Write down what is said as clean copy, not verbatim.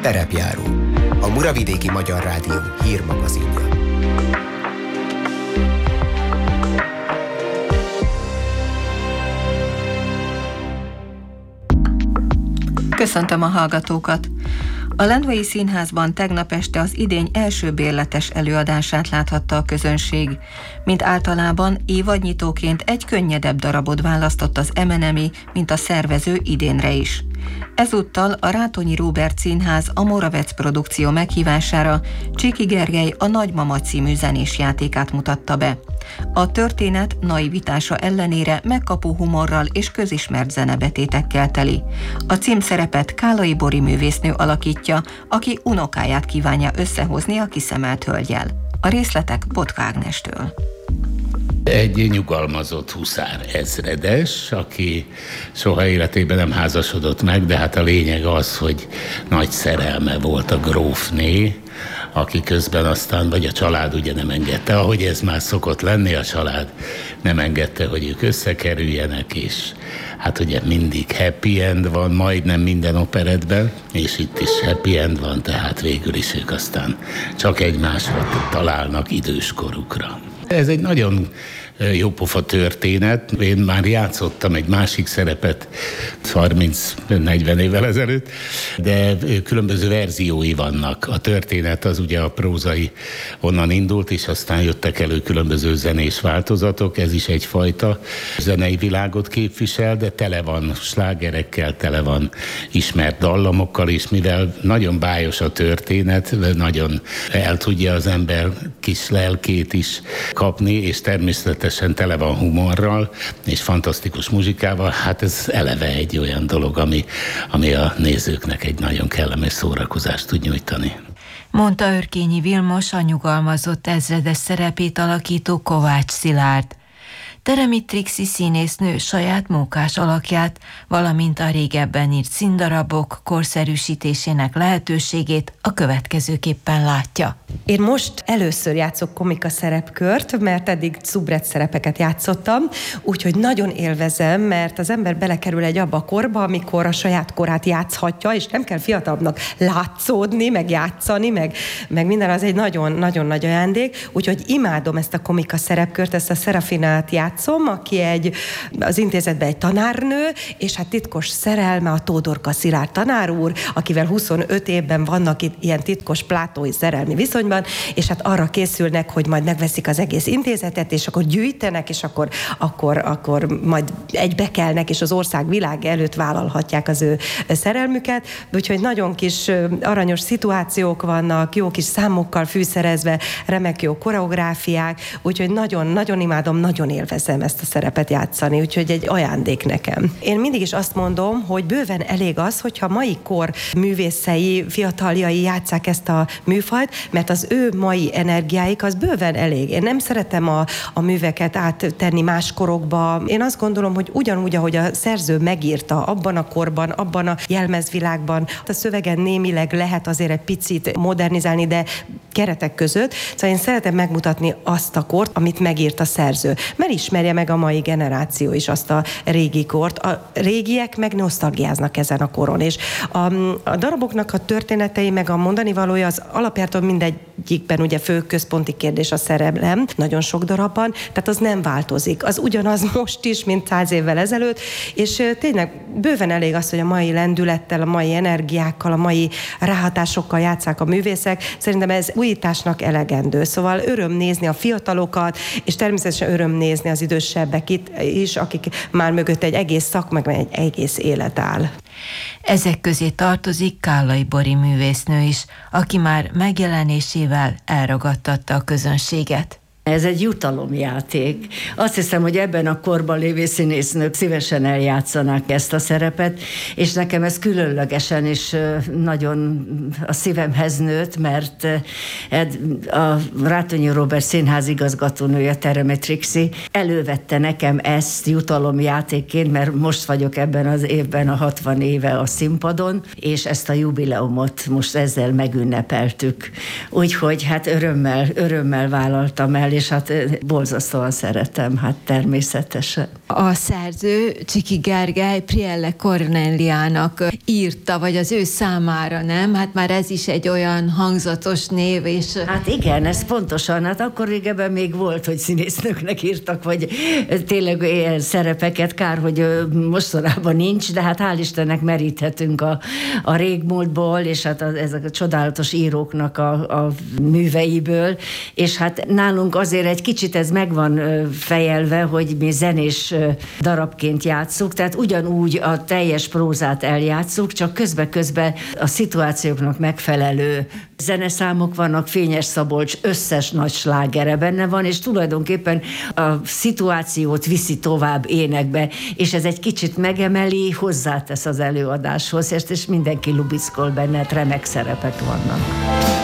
Terepjáró, a Muravidéki Magyar Rádió hírmagazinja. Köszöntöm a hallgatókat! A Lendvai Színházban tegnap este az idény első bérletes előadását láthatta a közönség. Mint általában évadnyitóként egy könnyedebb darabot választott az MNMI, mint a szervező idénre is. Ezúttal a Rátonyi Róbert Színház a Moravec produkció meghívására Csiki Gergely a Nagymama című zenés játékát mutatta be. A történet naivitása ellenére megkapó humorral és közismert zenebetétekkel teli. A címszerepet Kálai Bori művésznő alakítja, aki unokáját kívánja összehozni a kiszemelt hölggyel. A részletek Botka Ágnestől. Egy nyugalmazott huszár ezredes, aki soha életében nem házasodott meg, de hát a lényeg az, hogy nagy szerelme volt a grófné, aki közben aztán, vagy a család ugye nem engedte, ahogy ez már szokott lenni, a család nem engedte, hogy ők összekerüljenek, és hát ugye mindig happy end van, majdnem minden operettben, és itt is happy end van, tehát végül is ők aztán csak egymásra találnak időskorukra. Ez egy nagyon jópofa történet. Én már játszottam egy másik szerepet 30-40 évvel ezelőtt, de különböző verziói vannak. A történet az ugye a prózai onnan indult, és aztán jöttek elő különböző zenés változatok. Ez is egyfajta zenei világot képvisel, de tele van slágerekkel, tele van ismert dallamokkal is, mivel nagyon bájos a történet, nagyon el tudja az ember kis lelkét is kapni, és természetesen tele van humorral, és fantasztikus muzsikával. Hát ez eleve egy olyan dolog, ami a nézőknek egy nagyon kellemes szórakozást tud nyújtani. Mondta Örkényi Vilmos, a nyugalmazott ezredes szerepét alakító Kovács Szilárd. Teremi Trixi színésznő saját mókás alakját, valamint a régebben írt színdarabok korszerűsítésének lehetőségét a következőképpen látja. Én most először játszok komika szerepkört, mert eddig szubret szerepeket játszottam, úgyhogy nagyon élvezem, mert az ember belekerül egy abba a korba, amikor a saját korát játszhatja, és nem kell fiatalabbnak látszódni, meg játszani, meg minden, az egy nagyon-nagyon nagy ajándék, úgyhogy imádom ezt a komika szerepkört, ezt a Szerafinát játszom, aki az intézetben egy tanárnő, és hát titkos szerelme a Tódorka Szilárd tanár úr, akivel 25 évben vannak itt ilyen titkos plátói szerelmi viszonyban, és hát arra készülnek, hogy majd megveszik az egész intézetet, és akkor gyűjtenek, és akkor majd egybekelnek, és az ország világ előtt vállalhatják az ő szerelmüket. Úgyhogy nagyon kis aranyos szituációk vannak, jó kis számokkal fűszerezve, remek jó koreográfiák, úgyhogy nagyon-nagyon imádom, nagyon élvezem ezt a szerepet játszani, úgyhogy egy ajándék nekem. Én mindig is azt mondom, hogy bőven elég az, hogyha mai kor művészei, fiataljai játsszák ezt a műfajt, mert az ő mai energiáik az bőven elég. Én nem szeretem a műveket áttenni más korokba. Én azt gondolom, hogy ugyanúgy, ahogy a szerző megírta abban a korban, abban a jelmezvilágban, a szövegen némileg lehet azért egy picit modernizálni, de keretek között. Szóval én szeretem megmutatni azt a kort, amit megírt a szerző. Mert ismerje meg a mai generáció is azt a régi kort. A régiek meg nosztalgiáznak ezen a koron, és a daraboknak a történetei, meg a mondani valója az alapjától mindegyikben ugye fő központi kérdés a szerelem, nagyon sok darabban, tehát az nem változik. Az ugyanaz most is, mint 100 évvel ezelőtt, és tényleg bőven elég az, hogy a mai lendülettel, a mai energiákkal, a mai ráhatásokkal játsszák a művészek. Szerintem ez újításnak elegendő. Szóval öröm nézni a fiatalokat, és természetesen öröm nézni az idősebbek itt is, akik már mögött egy egész szakma, meg egy egész élet áll. Ezek közé tartozik Kálai Bori művésznő is, aki már megjelenésével elragadtatta a közönséget. Ez egy jutalomjáték. Azt hiszem, hogy ebben a korban lévő színésznők szívesen eljátszanák ezt a szerepet, és nekem ez különlegesen is nagyon a szívemhez nőtt, mert a Rátonyi Róbert Színház igazgatónője, Teremi Trixi elővette nekem ezt jutalomjátékként, mert most vagyok ebben az évben a 60 éve a színpadon, és ezt a jubileumot most ezzel megünnepeltük. Úgyhogy hát örömmel vállaltam el, és hát borzasztóan szeretem, hát természetesen. A szerző, Csiki Gergely, Prielle Corneliának írta, vagy az ő számára, nem? Hát már ez is egy olyan hangzatos név, és... Hát igen, ez pontosan, hát akkor régebben még volt, hogy színésznőknek írtak, vagy tényleg ilyen szerepeket, kár, hogy mostanában nincs, de hát hál' Istennek meríthetünk a régmúltból, és hát ezek a csodálatos íróknak a műveiből, és hát nálunk azért egy kicsit ez meg van fejelve, hogy mi zenés darabként játsszuk, tehát ugyanúgy a teljes prózát eljátsszuk, csak közbe-közbe a szituációknak megfelelő zeneszámok vannak, Fényes Szabolcs összes nagy slágere benne van, és tulajdonképpen a szituációt viszi tovább énekbe, és ez egy kicsit megemeli, hozzátesz az előadáshoz, és mindenki lubickol benne, remek szerepek vannak.